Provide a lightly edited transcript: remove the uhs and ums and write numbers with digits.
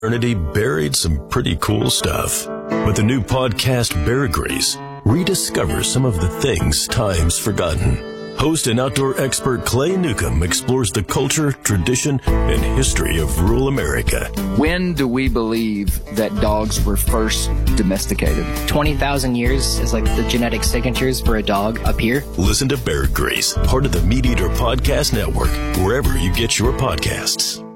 Eternity buried some pretty cool stuff. But the new podcast, Bear Grease, rediscovers some of the things time's forgotten. Host and outdoor expert Clay Newcomb explores the culture, tradition, and history of rural America. When do we believe that dogs were first domesticated? 20,000 years is like the genetic signatures for a dog up here. Listen to Bear Grease, part of the Meat Eater Podcast Network, wherever you get your podcasts.